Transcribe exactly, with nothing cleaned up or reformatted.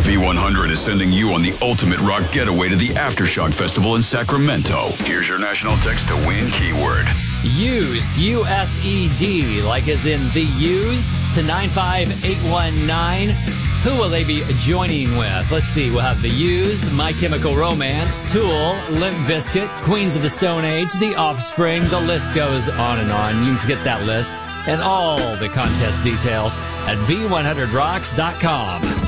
V one hundred is sending you on the ultimate rock getaway to the Aftershock Festival in Sacramento. Here's your national text to win keyword. Used, U S E D, like as in the used, to nine five eight one nine. Who will they be joining with? Let's see. We'll have The Used, My Chemical Romance, Tool, Limp Bizkit, Queens of the Stone Age, The Offspring. The list goes on and on. You can get that list and all the contest details at V one hundred rocks dot com.